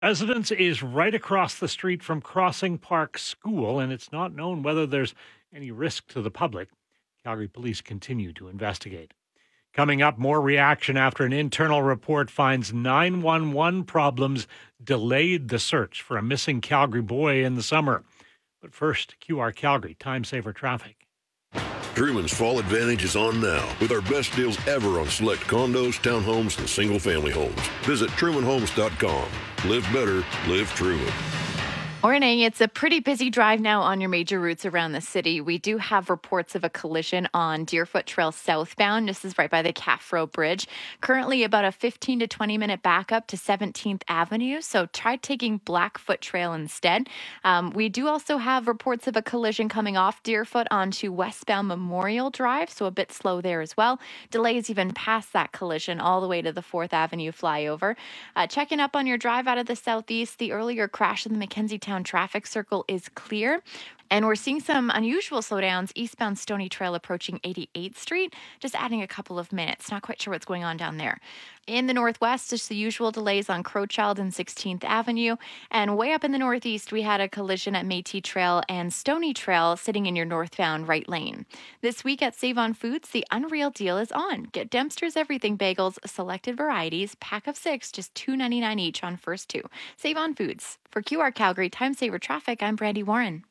Residence is right across the street from Crossing Park School, and it's not known whether there's any risk to the public. Calgary police continue to investigate. Coming up, more reaction after an internal report finds 911 problems delayed the search for a missing Calgary boy in the summer. But first, QR Calgary, time saver traffic. Truman's Fall Advantage is on now with our best deals ever on select condos, townhomes, and single-family homes. Visit TrumanHomes.com. Live better, live Truman. Morning. It's a pretty busy drive now on your major routes around the city. We do have reports of a collision on Deerfoot Trail southbound. This is right by the Caffro Bridge. Currently about a 15 to 20 minute backup to 17th Avenue. So try taking Blackfoot Trail instead. We do also have reports of a collision coming off Deerfoot onto westbound Memorial Drive. So a bit slow there as well. Delays even past that collision all the way to the 4th Avenue flyover. Checking up on your drive out of the southeast, the earlier crash in the Mackenzie Town traffic circle is clear. And we're seeing some unusual slowdowns eastbound Stony Trail approaching 88th Street, just adding a couple of minutes. Not quite sure what's going on down there. In the northwest, just the usual delays on Crowchild and 16th Avenue. And way up in the northeast, we had a collision at Métis Trail and Stony Trail sitting in your northbound right lane. This week at Save On Foods, the Unreal Deal is on. Get Dempster's Everything Bagels, selected varieties, pack of 6, just $2.99 each on first 2. Save On Foods. For QR Calgary Time Saver Traffic, I'm Brandy Warren.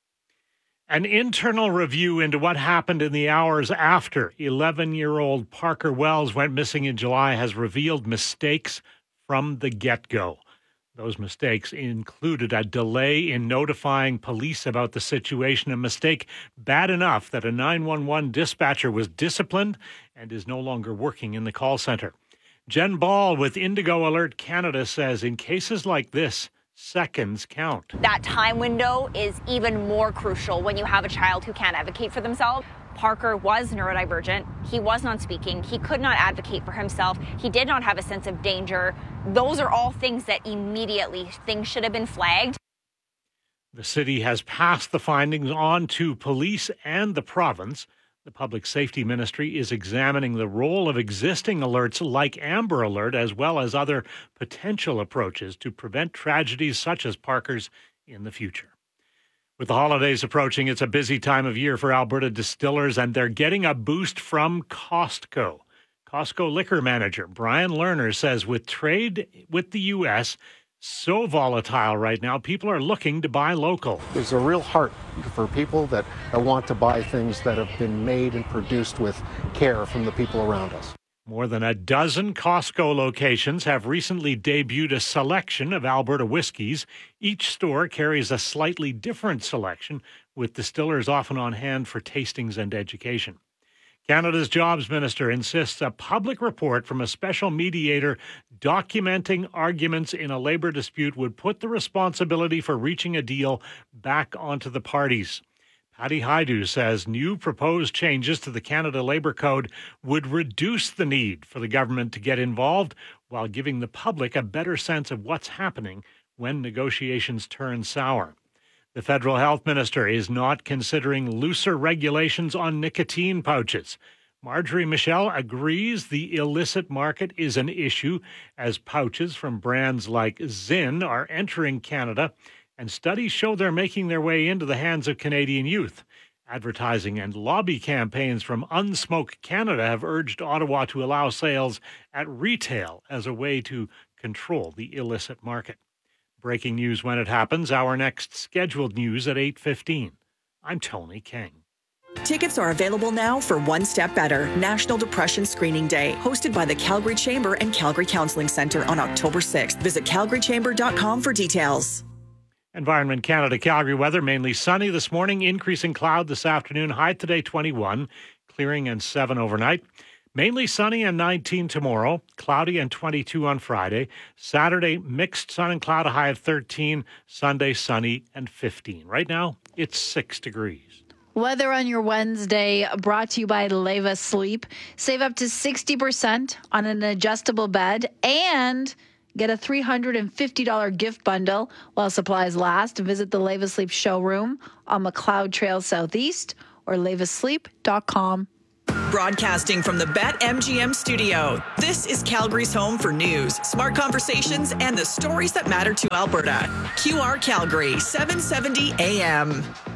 An internal review into what happened in the hours after 11-year-old Parker Wells went missing in July has revealed mistakes from the get-go. Those mistakes included a delay in notifying police about the situation, a mistake bad enough that a 911 dispatcher was disciplined and is no longer working in the call center. Jen Ball with Indigo Alert Canada says in cases like this, seconds count. That time window is even more crucial when you have a child who can't advocate for themselves. Parker was neurodivergent. He was not speaking. He could not advocate for himself. He did not have a sense of danger. Those are all things that immediately things should have been flagged. The city has passed the findings on to police and the province. The Public Safety Ministry is examining the role of existing alerts like Amber Alert, as well as other potential approaches to prevent tragedies such as Parker's in the future. With the holidays approaching, it's a busy time of year for Alberta distillers, and they're getting a boost from Costco. Costco liquor manager Brian Lerner says with trade with the U.S., so volatile right now, people are looking to buy local. There's a real heart for people that want to buy things that have been made and produced with care from the people around us. More than a dozen Costco locations have recently debuted a selection of Alberta whiskeys. Each store carries a slightly different selection, with distillers often on hand for tastings and education. Canada's Jobs Minister insists a public report from a special mediator documenting arguments in a labour dispute would put the responsibility for reaching a deal back onto the parties. Patty Haidu says new proposed changes to the Canada Labour Code would reduce the need for the government to get involved while giving the public a better sense of what's happening when negotiations turn sour. The federal health minister is not considering looser regulations on nicotine pouches. Marjorie Michel agrees the illicit market is an issue as pouches from brands like Zyn are entering Canada, and studies show they're making their way into the hands of Canadian youth. Advertising and lobby campaigns from Unsmoke Canada have urged Ottawa to allow sales at retail as a way to control the illicit market. Breaking news when it happens. Our next scheduled news at 8:15. I'm Tony King. Tickets are available now for One Step Better, National Depression Screening Day, hosted by the Calgary Chamber and Calgary Counseling Centre on October 6th. Visit calgarychamber.com for details. Environment Canada Calgary weather, mainly sunny this morning, increasing cloud this afternoon, high today 21, clearing and 7 overnight. Mainly sunny and 19 tomorrow, cloudy and 22 on Friday. Saturday, mixed sun and cloud, a high of 13. Sunday, sunny and 15. Right now, it's 6 degrees. Weather on your Wednesday brought to you by Leva Sleep. Save up to 60% on an adjustable bed and get a $350 gift bundle while supplies last. Visit the Leva Sleep showroom on McLeod Trail Southeast or levasleep.com. Broadcasting from the BetMGM studio, this is Calgary's home for news, smart conversations, and the stories that matter to Alberta. QR Calgary, 770 AM.